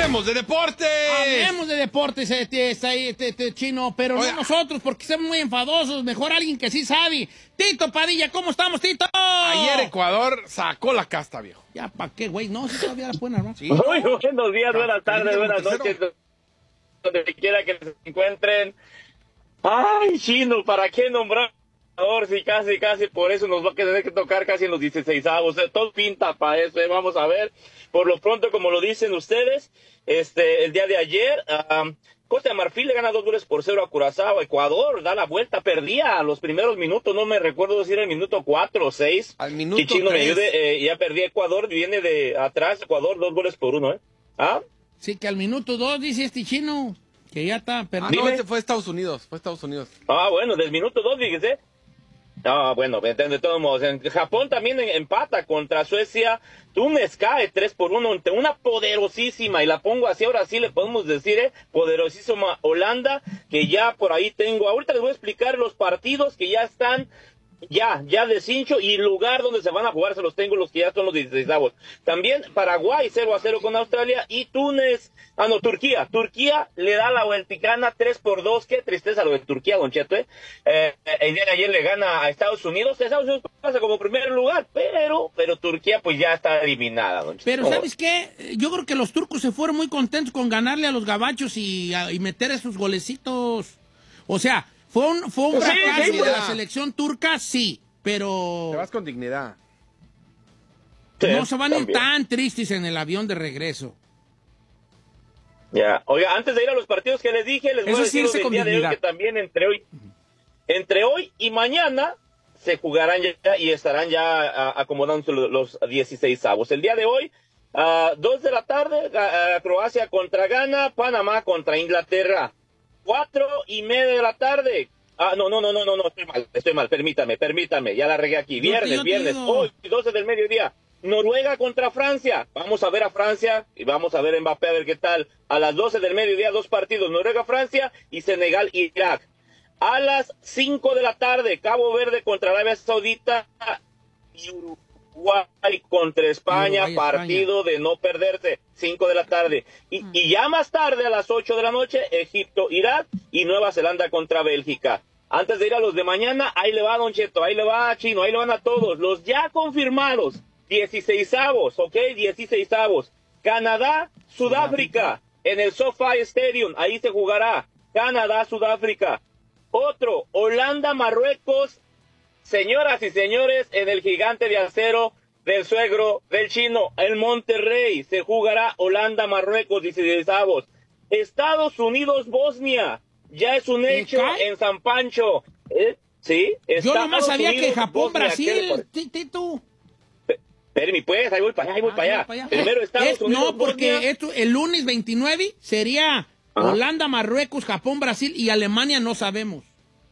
Hablemos de deportes. Hablemos de deportes, Chino, pero no nosotros, porque somos muy enfadosos. Mejor alguien que sí sabe. Tito Padilla, ¿cómo estamos, Tito? Ayer Ecuador sacó la casta, viejo. Ya, ¿para qué, güey? No, si todavía la pueden armar. Sí. Muy buenos días, buenas tardes, buenas noches, donde quiera que se encuentren. Ay, Chino, ¿para qué nombrar? Sí, casi, por eso nos va a tener que tocar casi en los 16avos. Todo pinta para eso, vamos a ver. Por lo pronto, como lo dicen ustedes, el día de ayer, Costa de Marfil le gana 2-0 a Curazao. Ecuador da la vuelta, perdía a los primeros minutos, no me recuerdo si era el minuto 4 o 6. Al minuto Chino 3. me ayude, ya perdía Ecuador, viene de atrás, Ecuador 2-1, ¿Ah? Sí, que al minuto 2 dice Chino, que ya está perdido. No, este fue Estados Unidos, Bueno, del minuto 2, fíjese. Bueno, de todos modos, en Japón también empata contra Suecia. Túnez cae 3-1 ante una poderosísima, y la pongo así, ahora sí le podemos decir, poderosísima Holanda, que ya por ahí tengo. Ahorita les voy a explicar los partidos que ya están ya de cincho, y el lugar donde se van a jugar se los tengo, los que ya son los 16avos. También Paraguay 0-0 con Australia, y Turquía le da la vuelticana 3-2, qué tristeza lo de Turquía, Don Cheto, el día de ayer le gana a Estados Unidos pasa como primer lugar, pero Turquía pues ya está eliminada, Don Cheto. Pero ¿sabes qué? Yo creo que los turcos se fueron muy contentos con ganarle a los gabachos y meter esos golecitos, o sea, fue un fracaso de la selección turca, sí, pero... Te vas con dignidad. No se van a ir tan tristes en el avión de regreso. Ya, oiga, antes de ir a los partidos que les dije, les voy a decir del día de hoy, que también entre hoy y mañana se jugarán ya y estarán ya acomodándose los 16avos. El día de hoy, 2 de la tarde, Croacia contra Ghana, Panamá contra Inglaterra. 4:30 de la tarde. No, estoy mal, permítame, ya la regué aquí. Viernes, hoy, 12 del mediodía. Noruega contra Francia. Vamos a ver a Francia y vamos a ver a Mbappé a ver qué tal. A las 12 del mediodía, 2 partidos, Noruega-Francia y Senegal-Irak. A las 5 de la tarde, Cabo Verde contra Arabia Saudita y Uruguay contra España, partido de no perderse, 5 de la tarde. Y ya más tarde, a las 8 de la noche, Egipto, Irak y Nueva Zelanda contra Bélgica. Antes de ir a los de mañana, ahí le va Don Cheto, ahí le va Chino, ahí le van a todos. Los ya confirmados, 16avos, ¿ok? 16avos. Canadá, Sudáfrica, en el SoFi Stadium, ahí se jugará. Canadá, Sudáfrica. Otro, Holanda, Marruecos. Señoras y señores, en el gigante de acero del suegro del Chino, el Monterrey, se jugará Holanda, Marruecos, 16avos. Estados Unidos, Bosnia, ya es un hecho en San Pancho. Sí, yo nomás sabía que Japón, Brasil, Tito. Espérame, pues, ahí voy para allá. Primero Estados Unidos, no, porque Bosnia. el lunes 29 sería Holanda, Marruecos, Japón, Brasil y Alemania, no sabemos.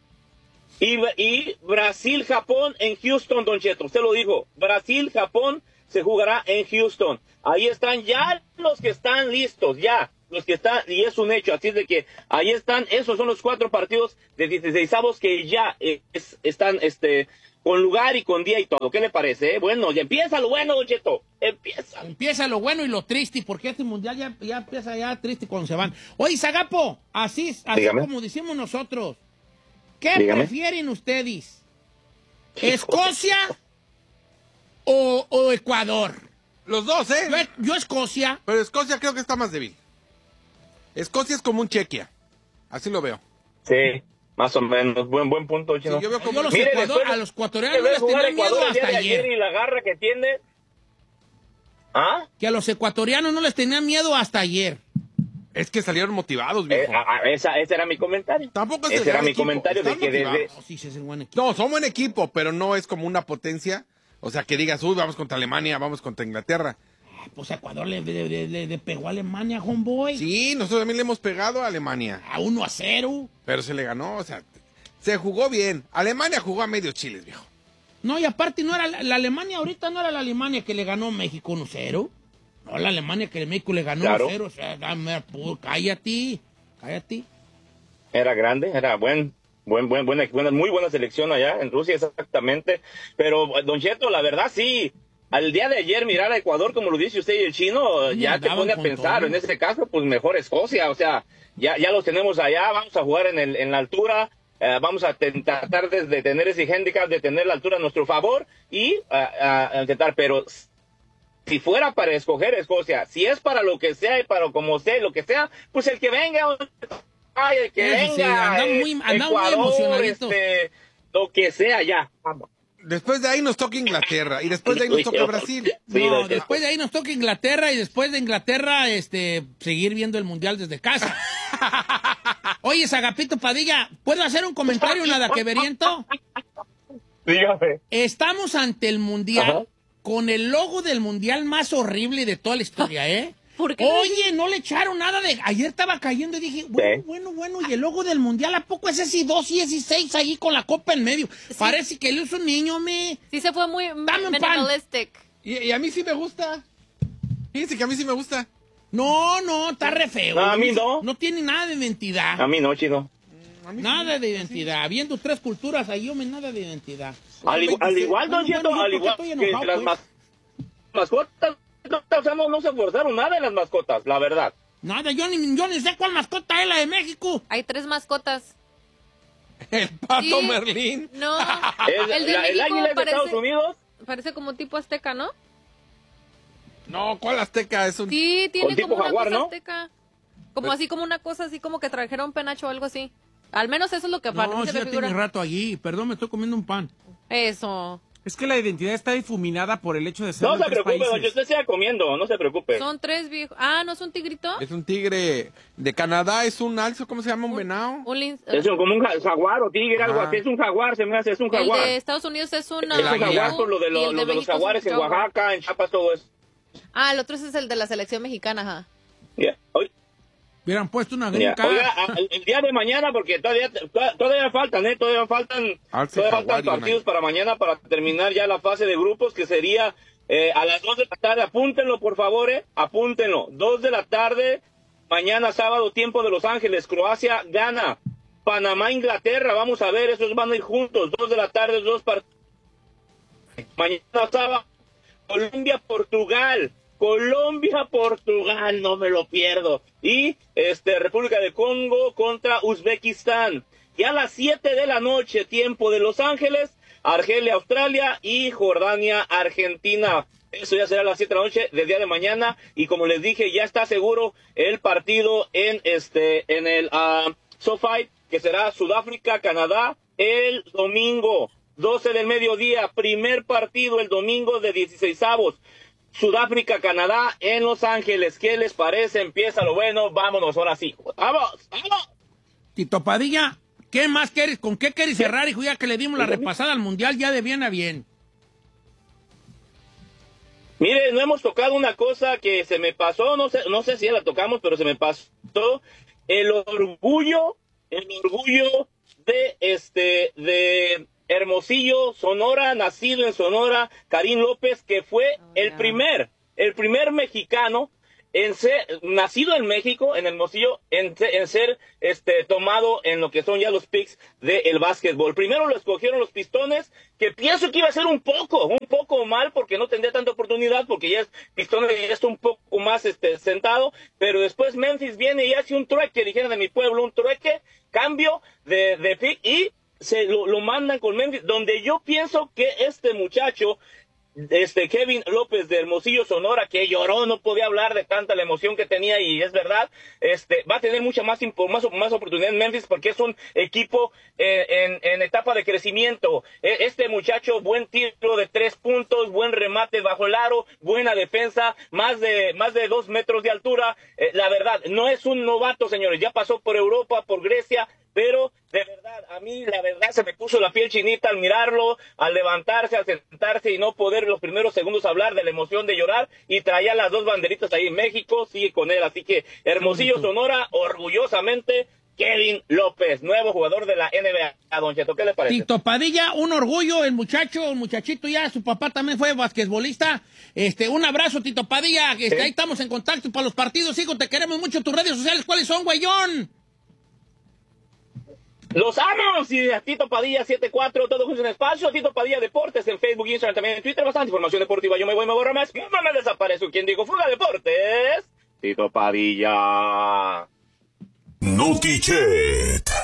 Y Brasil-Japón en Houston, Don Cheto, usted lo dijo. Brasil-Japón se jugará en Houston. Ahí están ya los que están listos, ya. Los que están, y es un hecho, así es de que ahí están, esos son los 4 partidos de 16avos que ya están con lugar y con día y todo. ¿Qué le parece? Bueno, ya empieza lo bueno, Don Cheto. Empieza lo bueno y lo triste, porque este mundial ya empieza ya triste cuando se van. Oye, Zagapo, así como decimos nosotros. ¿Qué prefieren ustedes? ¿Escocia o Ecuador? Los dos, ¿eh? Yo Escocia. Pero Escocia creo que está más débil. Escocia es como un Chequia. Así lo veo. Sí, más o menos. Buen punto, Chino. Sí, yo veo como... a los ecuatorianos no les tenían miedo hasta ayer. Y la garra que tiene... Que a los ecuatorianos no les tenían miedo hasta ayer. Es que salieron motivados, viejo. Ese era mi comentario. Tampoco es ese era mi comentario de que No, son buen equipo, pero no es como una potencia. O sea, que digas, vamos contra Alemania, vamos contra Inglaterra. Pues Ecuador le pegó a Alemania, homeboy. Sí, nosotros también le hemos pegado a Alemania. A 1-0. Pero se le ganó, o sea, se jugó bien. Alemania jugó a medio chiles, viejo. No, y aparte no era la Alemania, ahorita no era la Alemania que le ganó México 1-0. No, la Alemania que México le ganó 1-0. O sea, cállate. Era grande, era muy buena selección allá en Rusia, exactamente. Pero, Don Cheto, la verdad sí, al día de ayer mirar a Ecuador, como lo dice usted y el chino, ya te pone a pensar. En ese caso, pues mejor Escocia. O sea, ya los tenemos allá, vamos a jugar en la altura. Vamos a tratar de tener ese handicap, de tener la altura a nuestro favor y intentar, pero si fuera para escoger Escocia, si es para lo que sea y para como sea, lo que sea, pues el que venga, el que venga, sí, anda muy emocionadito. Lo que sea, ya, vamos. Después de ahí nos toca Inglaterra y después de ahí nos toca Brasil. No, después de ahí nos toca Inglaterra y después de Inglaterra, seguir viendo el Mundial desde casa. Oye, Agapito Padilla, ¿puedo hacer un comentario nada que veriento? Dígame. Estamos ante el Mundial. Ajá. Con el logo del Mundial más horrible de toda la historia, ¿eh? ¿Por qué? Oye, no le echaron nada de... Ayer estaba cayendo y dije, bueno, y el logo del Mundial, ¿a poco es ese 2 y ese 6 ahí con la copa en medio? Sí. Parece que él es un niño, Sí, se fue muy minimalistic. Y a mí sí me gusta. Fíjense que a mí sí me gusta. No, está re feo. No, a mí no. No tiene nada de identidad. A mí no, chino. Nada de identidad. Sí. Viendo 3 culturas ahí, hombre, nada de identidad. Al igual, don Cheto, al igual que las mascotas, no se esforzaron nada en las mascotas, la verdad. Nada, yo ni sé cuál mascota es la de México. Hay 3 mascotas. El pato Merlín. No, el águila de Estados Unidos. Parece como tipo azteca, ¿no? No, ¿cuál azteca? Es un... Sí, tiene tipo como jaguar, una cosa ¿no? azteca. Como así, como una cosa así, como que trajeron penacho o algo así. Al menos eso es lo que parece. No, sí, ya tiene rato allí. Perdón, me estoy comiendo un pan. Eso. Es que la identidad está difuminada por el hecho de ser No de se 3 preocupe, países. don Cheto, usted siga comiendo, no se preocupe. Son 3 viejos. Ah, ¿no es un tigrito? Es un tigre de Canadá, es un alce, ¿cómo se llama? ¿Un venado? Es como un jaguar o tigre, algo así. Es un jaguar, se me hace, es un jaguar. El de Estados Unidos es una... Es un jaguar por lo de los jaguares en Oaxaca, en Chiapas, todo eso. Ah, el otro es el de la selección mexicana, ajá. Yeah. Hubieran puesto una gringa. Oiga, el día de mañana, porque todavía faltan, todavía faltan partidos para mañana para terminar ya la fase de grupos, que sería a las 2 de la tarde. Apúntenlo, por favor, apúntenlo. 2 de la tarde, mañana sábado, tiempo de Los Ángeles. Croacia gana. Panamá, Inglaterra, vamos a ver, esos van a ir juntos. 2 de la tarde, 2 partidos. Mañana sábado, Colombia, Portugal, no me lo pierdo. Y República de Congo contra Uzbekistán. Y a las 7 de la noche, tiempo de Los Ángeles, Argelia, Australia y Jordania, Argentina. Eso ya será a las 7 de la noche del día de mañana. Y como les dije, ya está seguro el partido en el SoFi, que será Sudáfrica, Canadá, el domingo, 12 del mediodía. Primer partido el domingo de 16avos. Sudáfrica, Canadá, en Los Ángeles. ¿Qué les parece? Empieza lo bueno. Vámonos, ahora sí. ¡Vamos! Tito Padilla, ¿qué más quieres? ¿Con qué quieres cerrar, hijo? Ya que le dimos la repasada al Mundial, ya de bien a bien. Mire, no hemos tocado una cosa que se me pasó, no sé si ya la tocamos, pero se me pasó. El orgullo de Hermosillo, Sonora, nacido en Sonora, Karim López, que fue el primer mexicano en ser, nacido en México, en Hermosillo, en ser tomado en lo que son ya los picks del básquetbol. Primero lo escogieron los Pistones, que pienso que iba a ser un poco mal, porque no tendría tanta oportunidad, porque ya es Pistones, ya está un poco más sentado, pero después Memphis viene y hace un trueque, dijeron de mi pueblo, un trueque, cambio de pick, y lo mandan con Memphis, donde yo pienso que este muchacho, Kevin López de Hermosillo, Sonora, que lloró, no podía hablar de tanta la emoción que tenía, y es verdad, va a tener mucha más oportunidad en Memphis, porque es un equipo en etapa de crecimiento. Este muchacho, buen tiro de 3 puntos, buen remate bajo el aro, buena defensa, más de 2 metros de altura. La verdad, no es un novato, señores, ya pasó por Europa, por Grecia, pero de verdad, a mí la verdad se me puso la piel chinita al mirarlo, al levantarse, al sentarse y no poder los primeros segundos hablar de la emoción de llorar, y traía las 2 banderitas ahí en México, sigue con él, así que Hermosillo, Sonora, orgullosamente, Kevin López, nuevo jugador de la NBA. Don Cheto, ¿qué le parece? Tito Padilla, un orgullo, el muchachito ya, su papá también fue basquetbolista. Un abrazo, Tito Padilla, ahí estamos en contacto para los partidos, hijo, te queremos mucho. Tus redes sociales, ¿cuáles son, güeyón? Los amos y a Tito Padilla 74, todo junto en espacio, Tito Padilla Deportes en Facebook, Instagram, también en Twitter, bastante información deportiva. Yo me voy, me borro más, no me desaparezco. ¿Quién dijo Fuga Deportes? Tito Padilla. NotiChat.